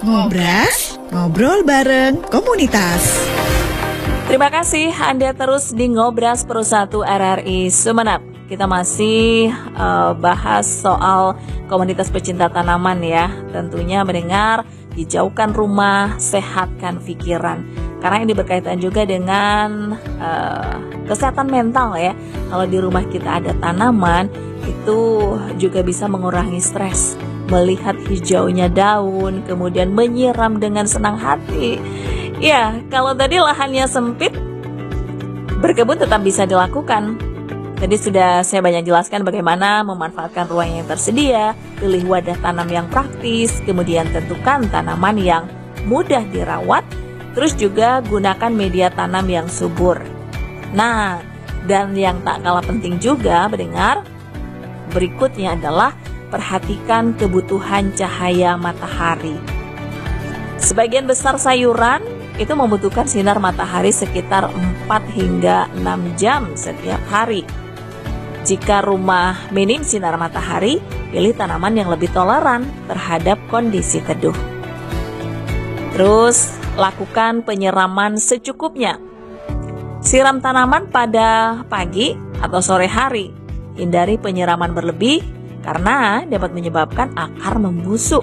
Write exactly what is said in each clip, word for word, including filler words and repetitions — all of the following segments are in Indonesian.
Ngobras, ngobrol bareng komunitas. Terima kasih Anda terus di Ngobras Pro satu R R I Sumeneb. Kita masih uh, bahas soal komunitas pecinta tanaman ya. Tentunya mendengar hijaukan rumah, sehatkan pikiran. Karena ini berkaitan juga dengan uh, kesehatan mental ya. Kalau di rumah kita ada tanaman, itu juga bisa mengurangi stres. Melihat hijaunya daun, kemudian menyiram dengan senang hati. Ya, kalau tadi lahannya sempit, berkebun tetap bisa dilakukan. Tadi sudah saya banyak jelaskan bagaimana memanfaatkan ruang yang tersedia, pilih wadah tanam yang praktis, kemudian tentukan tanaman yang mudah dirawat, terus juga gunakan media tanam yang subur. Nah, dan yang tak kalah penting juga mendengar, berikutnya adalah perhatikan kebutuhan cahaya matahari. Sebagian besar sayuran itu membutuhkan sinar matahari sekitar empat hingga enam jam setiap hari. Jika rumah minim sinar matahari, pilih tanaman yang lebih toleran terhadap kondisi teduh. Terus, lakukan penyiraman secukupnya. Siram tanaman pada pagi atau sore hari. Hindari penyiraman berlebih karena dapat menyebabkan akar membusuk.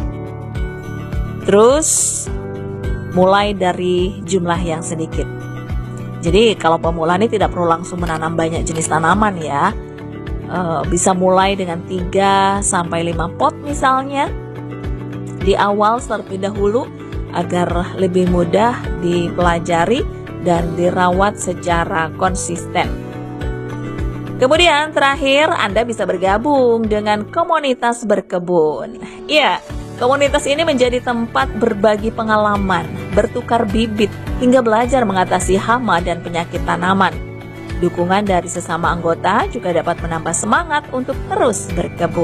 Terus, mulai dari jumlah yang sedikit. Jadi kalau pemula ini tidak perlu langsung menanam banyak jenis tanaman ya. E, bisa mulai dengan tiga sampai lima pot misalnya. Di awal terlebih dahulu agar lebih mudah dipelajari dan dirawat secara konsisten. Kemudian terakhir Anda bisa bergabung dengan komunitas berkebun. Ya, komunitas ini menjadi tempat berbagi pengalaman, bertukar bibit, hingga belajar mengatasi hama dan penyakit tanaman. Dukungan dari sesama anggota juga dapat menambah semangat untuk terus berkebun.